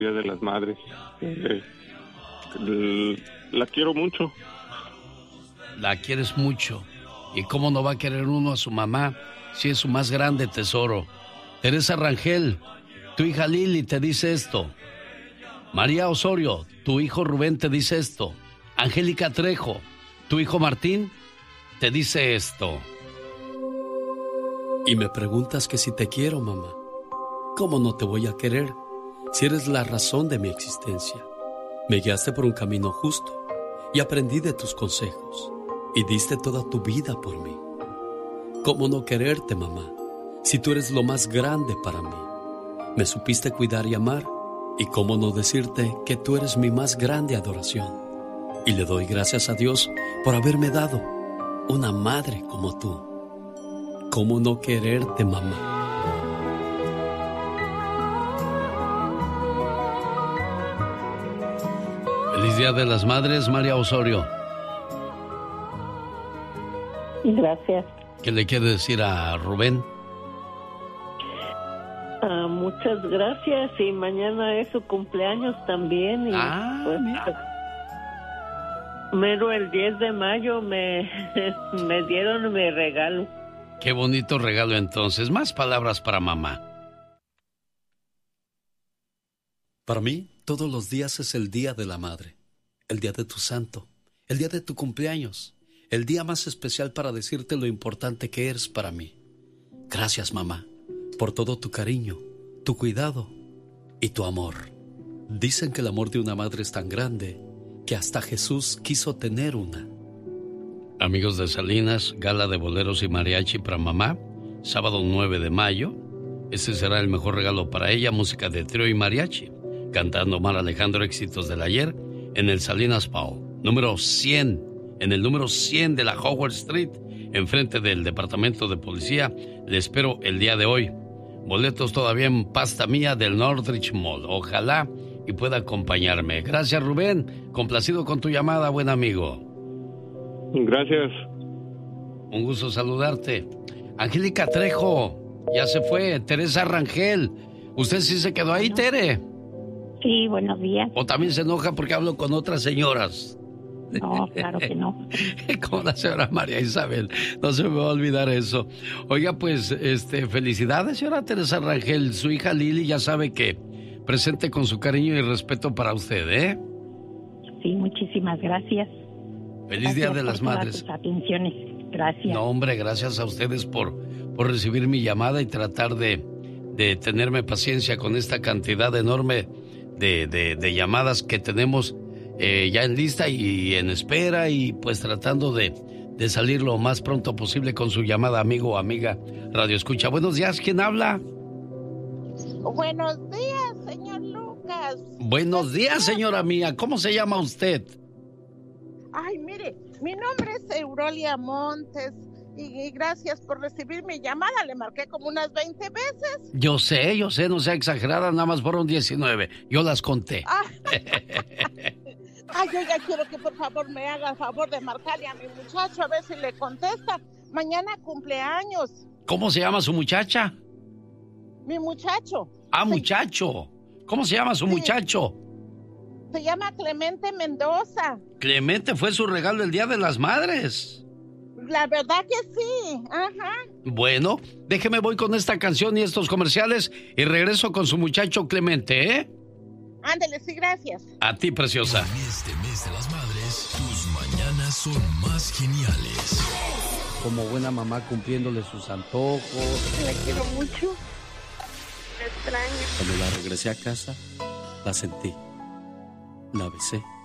Día de las Madres. La quiero mucho. La quieres mucho. ¿Y cómo no va a querer uno a su mamá si es su más grande tesoro? Teresa Rangel, tu hija Lili te dice esto. María Osorio, tu hijo Rubén te dice esto. Angélica Trejo, tu hijo Martín te dice esto. Y me preguntas que si te quiero, mamá. ¿Cómo no te voy a querer si eres la razón de mi existencia? Me guiaste por un camino justo y aprendí de tus consejos y diste toda tu vida por mí. ¿Cómo no quererte, mamá, si tú eres lo más grande para mí? Me supiste cuidar y amar, y cómo no decirte que tú eres mi más grande adoración. Y le doy gracias a Dios por haberme dado una madre como tú. ¿Cómo no quererte, mamá? Feliz Día de las Madres, María Osorio. Gracias. ¿Qué le quiere decir a Rubén? Muchas gracias, y mañana es su cumpleaños también. Y pues, mero el 10 de mayo me dieron mi regalo. Qué bonito regalo entonces. Más palabras para mamá. Para mí, todos los días es el Día de la Madre, el día de tu santo, el día de tu cumpleaños, el día más especial para decirte lo importante que eres para mí. Gracias, mamá, por todo tu cariño, tu cuidado y tu amor. Dicen que el amor de una madre es tan grande que hasta Jesús quiso tener una. Amigos de Salinas, gala de boleros y mariachi para mamá, sábado 9 de mayo. Ese será el mejor regalo para ella, música de trío y mariachi, cantando Omar Alejandro, éxitos del ayer, en el Salinas Pau, número 100, en el número 100 de la Howard Street, enfrente del Departamento de Policía. Le espero el día de hoy. Boletos todavía en Pasta Mía del Northridge Mall. Ojalá y pueda acompañarme. Gracias, Rubén. Complacido con tu llamada, buen amigo. Gracias. Un gusto saludarte. Angélica Trejo, ya se fue. Teresa Rangel, ¿usted sí se quedó ahí, Tere? Sí, buenos días. ¿O también se enoja porque hablo con otras señoras? No, claro que no. Como la señora María Isabel, no se me va a olvidar eso. Oiga, pues, felicidades, señora Teresa Rangel. Su hija Lili ya sabe que presente con su cariño y respeto para usted, ¿eh? Sí, muchísimas gracias. Feliz Día de las Madres. Todas tus atenciones. Gracias. No, hombre, gracias a ustedes por recibir mi llamada y tratar de tenerme paciencia con esta cantidad enorme de llamadas que tenemos ya en lista y en espera, y pues tratando de salir lo más pronto posible con su llamada, amigo o amiga Radio Escucha. Buenos días, ¿quién habla? Buenos días, señor Lucas. Buenos días, señora mía. ¿Cómo se llama usted? Ay, mire, mi nombre es Eurolia Montes y gracias por recibir mi llamada. Le marqué como unas 20 veces. Yo sé, no sea exagerada, nada más fueron 19. Yo las conté. Ay, yo ya quiero que por favor me haga el favor de marcarle a mi muchacho a ver si le contesta. Mañana cumpleaños. ¿Cómo se llama su muchacha? Mi muchacho. Ah, muchacho. ¿Cómo se llama su muchacho? Se llama Clemente Mendoza. Clemente fue su regalo el Día de las Madres. La verdad que sí, ajá. Bueno, déjeme voy con esta canción y estos comerciales y regreso con su muchacho Clemente, ¿eh? Ándele, sí, gracias. A ti, preciosa. En este mes de las madres, tus mañanas son más geniales. Como buena mamá cumpliéndole sus antojos. La quiero mucho. La extraño. Cuando la regresé a casa, la sentí. La besé.